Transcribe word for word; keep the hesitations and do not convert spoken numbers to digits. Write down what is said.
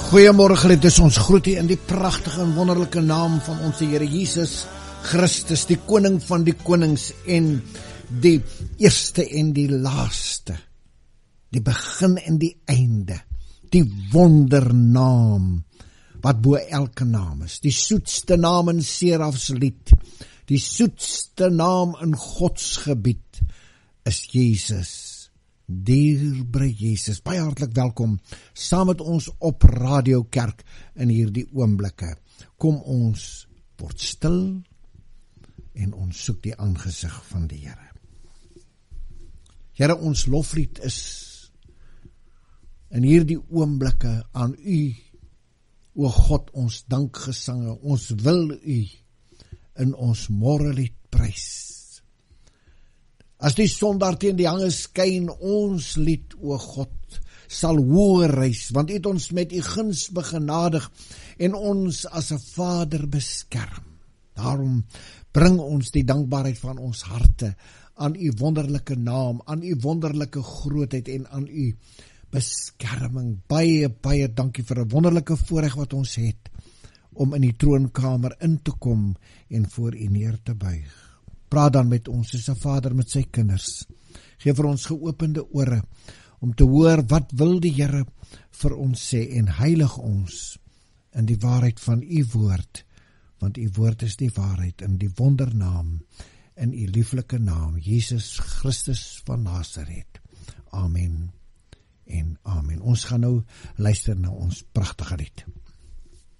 Goeiemorgen, dit is ons groet hier in die pragtige en wonderlike naam van ons Here Jesus Christus, die koning van die konings en die eerste en die laaste, die begin en die einde, die wondernaam wat bo elke naam is, die soetste naam in Serafs lied, die soetste naam in Gods gebied is Jesus. Dierbare Jesus, baie hartlik welkom saam met ons op Radio Kerk in hierdie oomblikke. Kom ons word stil en ons soek die aangesig van die Here. Here, ons loflied is in hierdie oomblikke aan U, o God, ons dankgesange. Ons wil U in ons môrelied prys. As die son daar teen die hange skyn, ons lied, o God, sal hoër reis, want U het ons met U guns begenadig en ons as 'n Vader beskerm. Daarom bring ons die dankbaarheid van ons harte aan U wonderlike naam, aan U wonderlike grootheid en aan U beskerming. Baie, baie dankie vir 'n wonderlike voorreg wat ons het om in die troonkamer in te kom en voor U neer te buig. Praat dan met ons soos 'n vader met sy kinders. Geef vir ons geopende ore om te hoor wat wil die Here vir ons sê en heilig ons in die waarheid van U woord, want U woord is die waarheid in die wondernaam, in U lieflike naam, Jesus Christus van Nasaret. Amen en amen. Ons gaan nou luister na ons pragtige lied.